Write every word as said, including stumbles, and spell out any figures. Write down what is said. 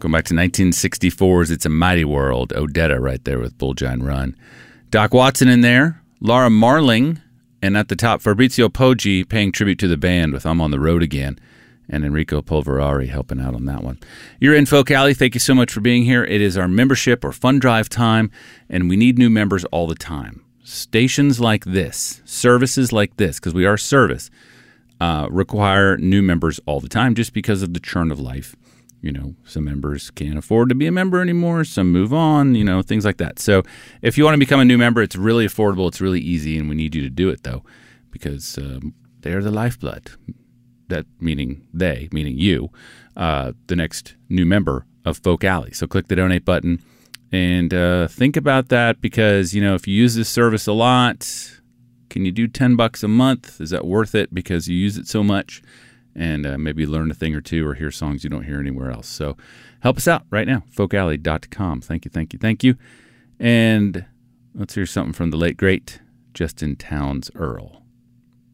Going back to nineteen sixty-four's It's a Mighty World. Odetta right there with Bullgine Run. Doc Watson in there. Laura Marling. And at the top, Fabrizio Poggi paying tribute to the band with I'm on the Road Again. And Enrico Polverari helping out on that one. You're in Folk Alley. Thank you so much for being here. It is our membership or fund drive time, and we need new members all the time. Stations like this, services like this, because we are service, uh, require new members all the time just because of the churn of life. You know, some members can't afford to be a member anymore. Some move on, you know, things like that. So if you want to become a new member, it's really affordable. It's really easy, and we need you to do it, though, because um, they are the lifeblood. That meaning they, meaning you, uh, the next new member of Folk Alley. So click the donate button and uh, think about that because, you know, if you use this service a lot, can you do ten bucks a month? Is that worth it because you use it so much? And uh, maybe learn a thing or two or hear songs you don't hear anywhere else. So help us out right now, folk alley dot com. Thank you, thank you, thank you. And let's hear something from the late, great Justin Townes Earl.